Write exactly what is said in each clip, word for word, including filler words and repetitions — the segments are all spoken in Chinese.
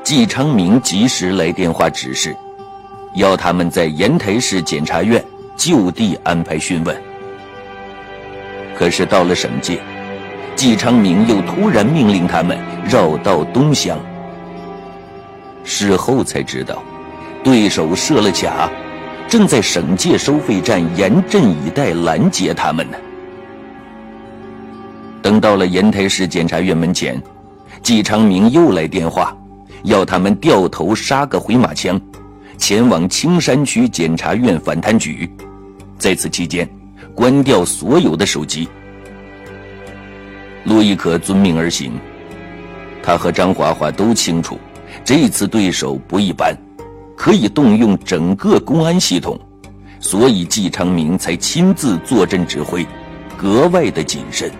季昌明及时来电话指示，要他们在烟台市检察院就地安排讯问。可是到了省界，季昌明又突然命令他们绕道东乡。事后才知道，对手设了卡，正在省界收费站严阵以待拦截他们呢。等到了烟台市检察院门前，季昌明又来电话，要他们掉头杀个回马枪，前往青山区检察院反贪局，在此期间关掉所有的手机。陆亦可遵命而行，他和张华华都清楚这次对手不一般，可以动用整个公安系统，所以季昌明才亲自坐镇指挥，格外的谨慎。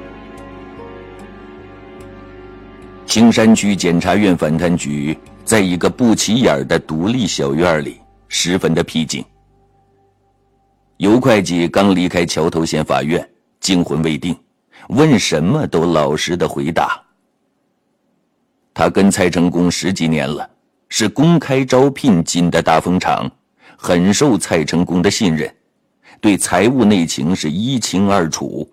青山区检察院反贪局在一个不起眼的独立小院里，十分的僻静。尤会计刚离开桥头县法院，惊魂未定，问什么都老实的回答。他跟蔡成功十几年了，是公开招聘进的大风厂，很受蔡成功的信任，对财务内情是一清二楚。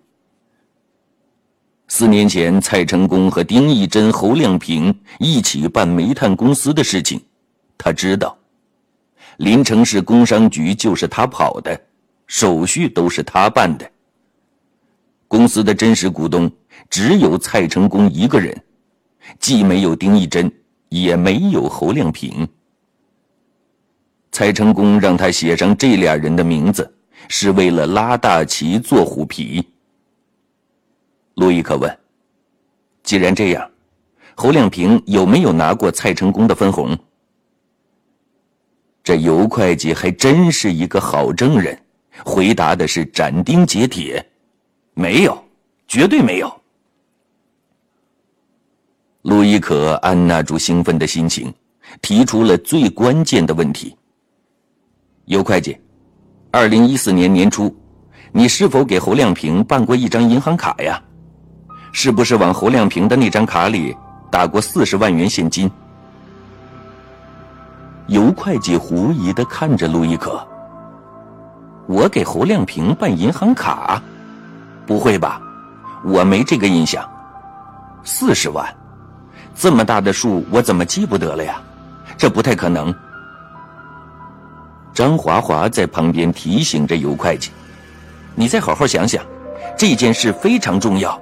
四年前，蔡成功和丁义珍、侯亮平一起办煤炭公司的事情，他知道。临城市工商局就是他跑的，手续都是他办的。公司的真实股东只有蔡成功一个人，既没有丁义珍，也没有侯亮平。蔡成功让他写上这俩人的名字，是为了拉大旗做虎皮。陆亦可问，既然这样，侯亮平有没有拿过蔡成功的分红？这尤会计还真是一个好证人，回答的是斩钉截铁，没有，绝对没有。陆亦可按捺住兴奋的心情，提出了最关键的问题。尤会计，二零一四年年初，你是否给侯亮平办过一张银行卡呀？是不是往侯亮平的那张卡里打过四十万元现金？尤会计狐疑地看着陆亦可，我给侯亮平办银行卡？不会吧，我没这个印象。四十万，这么大的数我怎么记不得了呀？这不太可能。张华华在旁边提醒着尤会计，你再好好想想，这件事非常重要。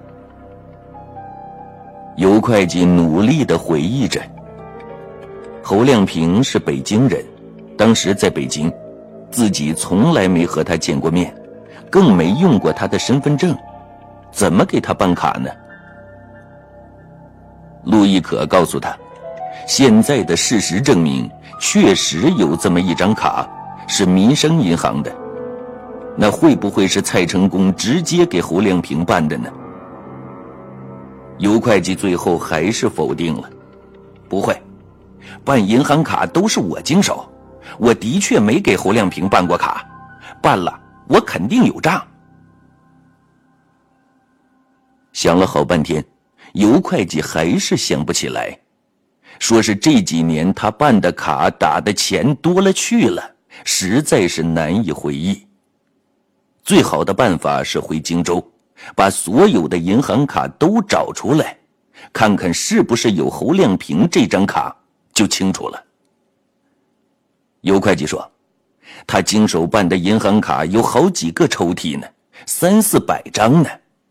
尤会计努力地回忆着，侯亮平是北京人，当时在北京，自己从来没和他见过面，更没用过他的身份证，怎么给他办卡呢？陆亦可告诉他，现在的事实证明，确实有这么一张卡，是民生银行的。那会不会是蔡成功直接给侯亮平办的呢？尤会计最后还是否定了，不会，办银行卡都是我经手，我的确没给侯亮平办过卡，办了我肯定有账。想了好半天，尤会计还是想不起来，说是这几年他办的卡打的钱多了去了，实在是难以回忆。最好的办法是回荆州，把所有的银行卡都找出来，看看是不是有侯亮平这张卡，就清楚了。尤会计说，他经手办的银行卡有好几个抽屉呢，三四百张呢。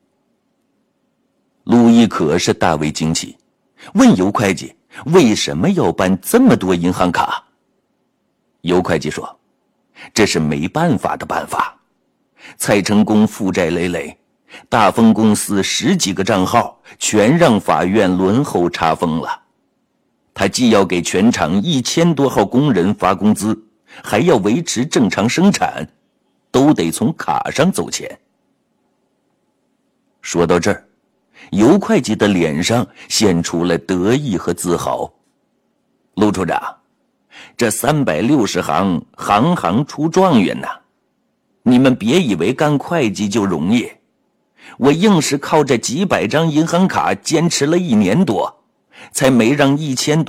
陆亦可是大为惊奇，问尤会计为什么要办这么多银行卡。尤会计说，这是没办法的办法。蔡成功负债累累，大丰公司十几个账号全让法院轮候查封了，他既要给全厂一千多号工人发工资，还要维持正常生产，都得从卡上走钱。说到这儿，尤会计的脸上现出了得意和自豪。陆处长，这三百六十行，行行出状元呐！你们别以为干会计就容易，我硬是靠这几百张银行卡坚持了一年多，才没让一千多